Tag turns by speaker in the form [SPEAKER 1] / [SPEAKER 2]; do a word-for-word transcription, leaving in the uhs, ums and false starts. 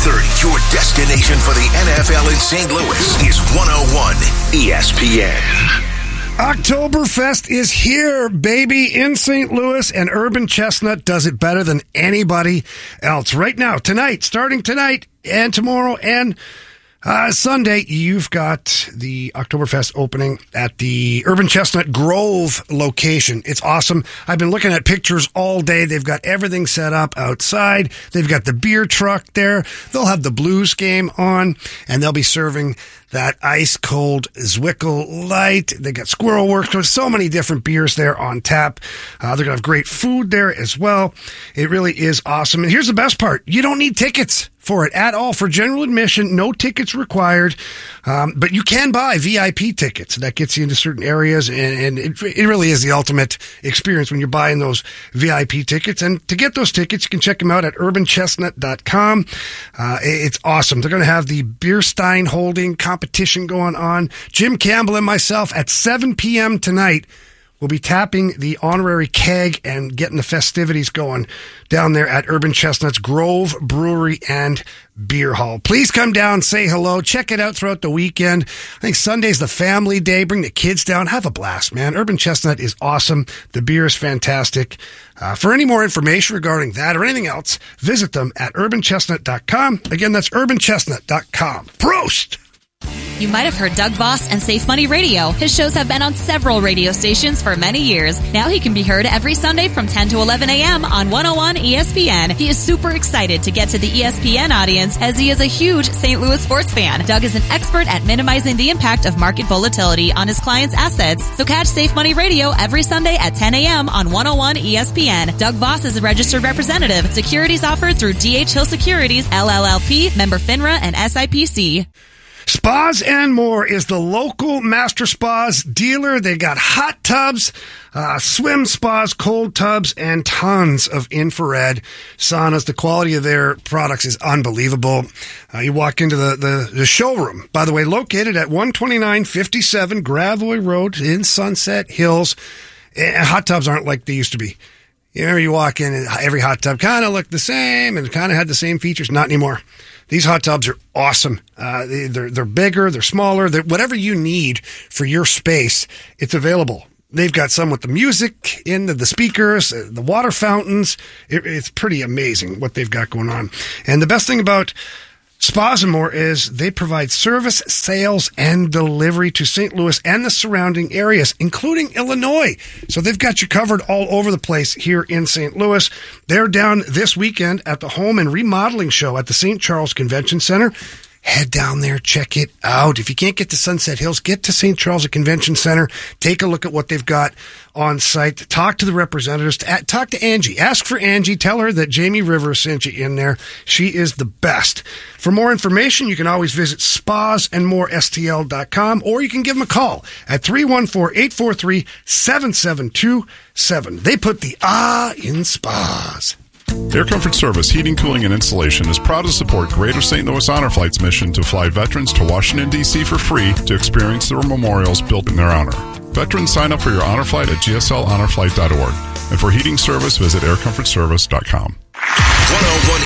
[SPEAKER 1] thirty, your destination for the N F L in Saint Louis is one oh one E S P N.
[SPEAKER 2] Oktoberfest is here, baby, in Saint Louis, and Urban Chestnut does it better than anybody else. Right now, tonight, starting tonight and tomorrow and uh, Sunday, you've got the Oktoberfest opening at the Urban Chestnut Grove location. It's awesome. I've been looking at pictures all day. They've got everything set up outside. They've got the beer truck there. They'll have the Blues game on, and they'll be serving that ice-cold Zwickel Light. They got Squirrel Works. There's so many different beers there on tap. Uh, they're going to have great food there as well. It really is awesome. And here's the best part. You don't need tickets for it at all. For general admission, no tickets required. Um, but you can buy V I P tickets. That gets you into certain areas, and, and it, it really is the ultimate experience when you're buying those V I P tickets. And to get those tickets, you can check them out at urban chestnut dot com. Uh, it's awesome. They're going to have the beer stein holding competition going on. Jim Campbell and myself at seven p.m. tonight will be tapping the honorary keg and getting the festivities going down there at Urban Chestnut's Grove Brewery and Beer Hall. Please come down, say hello, check it out throughout the weekend. I think Sunday's the family day. Bring the kids down. Have a blast, man. Urban Chestnut is awesome. The beer is fantastic. Uh, for any more information regarding that or anything else, visit them at urban chestnut dot com. Again, that's urban chestnut dot com. Prost!
[SPEAKER 3] You might have heard Doug Voss and Safe Money Radio. His shows have been on several radio stations for many years. Now he can be heard every Sunday from ten to eleven a.m. on one oh one E S P N. He is super excited to get to the E S P N audience as he is a huge Saint Louis sports fan. Doug is an expert at minimizing the impact of market volatility on his clients' assets. So catch Safe Money Radio every Sunday at ten a.m. on one oh one E S P N. Doug Voss is a registered representative. Securities offered through D H Hill Securities, L L L P, member FINRA, and S I P C.
[SPEAKER 2] Spas and More is the local Master Spas dealer. They got hot tubs, uh, swim spas, cold tubs, and tons of infrared saunas. The quality of their products is unbelievable. Uh, you walk into the, the, the showroom, by the way, located at one twenty-nine fifty-seven Gravois Road in Sunset Hills. And hot tubs aren't like they used to be. You know, you walk in and every hot tub kind of looked the same and kind of had the same features. Not anymore. These hot tubs are awesome. Uh, they, they're, they're bigger, they're smaller, they're, whatever you need for your space, it's available. They've got some with the music in the, the speakers, the water fountains. It, it's pretty amazing what they've got going on. And the best thing about Spas and More is they provide service, sales, and delivery to Saint Louis and the surrounding areas, including Illinois. So they've got you covered all over the place here in Saint Louis. They're down this weekend at the Home and Remodeling Show at the Saint Charles Convention Center. Head down there, check it out. If you can't get to Sunset Hills, get to Saint Charles Convention Center. Take a look at what they've got on site. Talk to the representatives. Talk to Angie. Ask for Angie. Tell her that Jamie Rivers sent you in there. She is the best. For more information, you can always visit spas and more S T L dot com, or you can give them a call at three one four, eight four three, seven seven two seven. They put the ah in spas.
[SPEAKER 4] Air Comfort Service Heating, Cooling, and Installation is proud to support Greater Saint Louis Honor Flight's mission to fly veterans to Washington, D C for free to experience their memorials built in their honor. Veterans sign up for your honor flight at G S L honor flight dot org. And for heating service, visit air comfort service dot com.
[SPEAKER 1] one oh one